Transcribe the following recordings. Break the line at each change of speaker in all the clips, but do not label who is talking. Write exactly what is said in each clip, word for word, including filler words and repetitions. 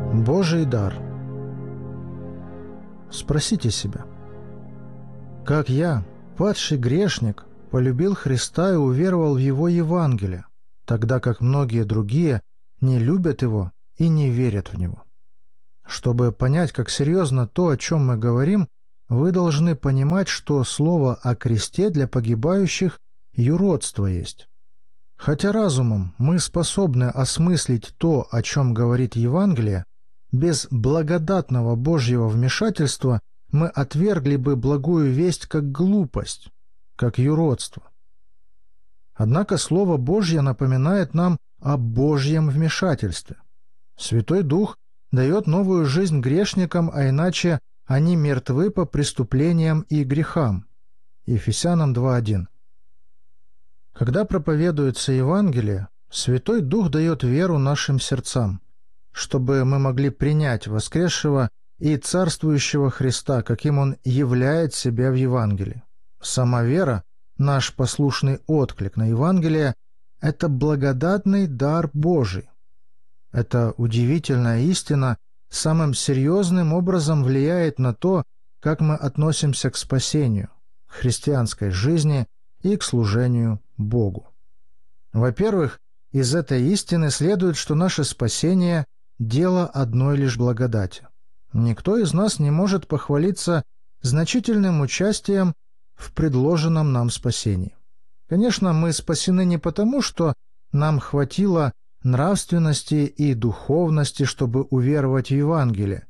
Божий дар. Спросите себя, как я, падший грешник, полюбил Христа и уверовал в Его Евангелие, тогда как многие другие не любят Его и не верят в Него? Чтобы понять, как серьезно то, о чем мы говорим, вы должны понимать, что слово о кресте для погибающих юродство есть. Хотя разумом мы способны осмыслить то, о чем говорит Евангелие, без благодатного Божьего вмешательства мы отвергли бы благую весть как глупость, как юродство. Однако Слово Божье напоминает нам о Божьем вмешательстве. Святой Дух дает новую жизнь грешникам, а иначе они мертвы по преступлениям и грехам. Ефесянам два один. Когда проповедуется Евангелие, Святой Дух дает веру нашим сердцам, чтобы мы могли принять воскресшего и царствующего Христа, каким Он являет себя в Евангелии. Сама вера, наш послушный отклик на Евангелие, — это благодатный дар Божий. Эта удивительная истина самым серьезным образом влияет на то, как мы относимся к спасению, к христианской жизни и к служению Богу. Во-первых, из этой истины следует, что наше спасение — дело одной лишь благодати. Никто из нас не может похвалиться значительным участием в предложенном нам спасении. Конечно, мы спасены не потому, что нам хватило нравственности и духовности, чтобы уверовать в Евангелие,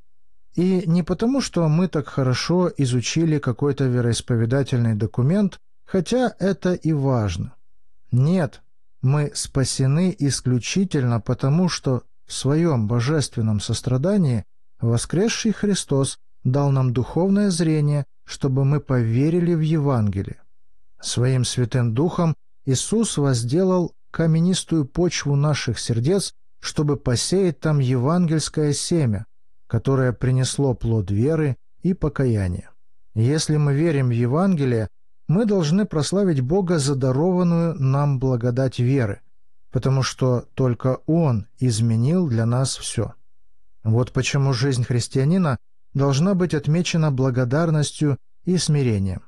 и не потому, что мы так хорошо изучили какой-то вероисповедательный документ, хотя это и важно. Нет, мы спасены исключительно потому, что в своем божественном сострадании воскресший Христос дал нам духовное зрение, чтобы мы поверили в Евангелие. Своим Святым Духом Иисус возделал каменистую почву наших сердец, чтобы посеять там евангельское семя, которое принесло плод веры и покаяния. Если мы верим в Евангелие, мы должны прославить Бога за дарованную нам благодать веры, потому что только Он изменил для нас все. Вот почему жизнь христианина должна быть отмечена благодарностью и смирением.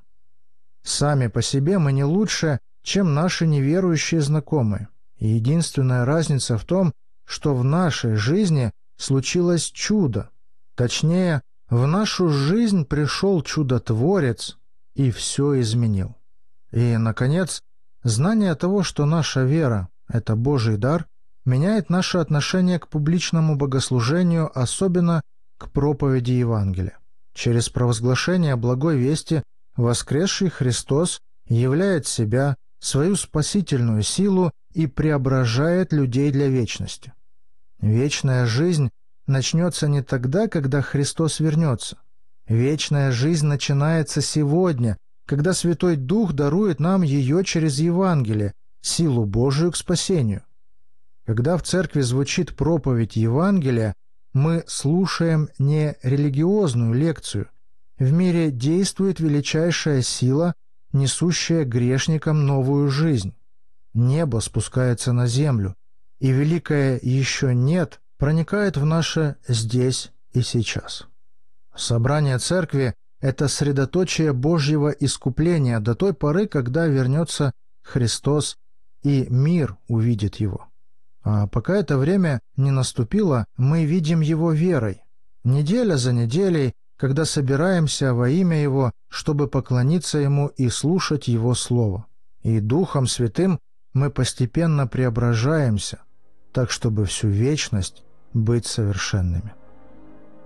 Сами по себе мы не лучше, чем наши неверующие знакомые, и единственная разница в том, что в нашей жизни случилось чудо. Точнее, в нашу жизнь пришел чудотворец и все изменил. И, наконец, знание того, что наша вера — это Божий дар, меняет наше отношение к публичному богослужению, особенно к проповеди Евангелия. Через провозглашение благой вести воскресший Христос являет себя, свою спасительную силу и преображает людей для вечности. Вечная жизнь начнется не тогда, когда Христос вернется. Вечная жизнь начинается сегодня, когда Святой Дух дарует нам ее через Евангелие, силу Божию к спасению. Когда в церкви звучит проповедь Евангелия, мы слушаем не религиозную лекцию. В мире действует величайшая сила, несущая грешникам новую жизнь. Небо спускается на землю, и великое «еще нет» проникает в наше «здесь и сейчас». Собрание церкви — это средоточие Божьего искупления до той поры, когда вернется Христос и мир увидит Его. А пока это время не наступило, мы видим Его верой. Неделя за неделей, когда собираемся во имя Его, чтобы поклониться Ему и слушать Его Слово. И Духом Святым мы постепенно преображаемся, так чтобы всю вечность быть совершенными.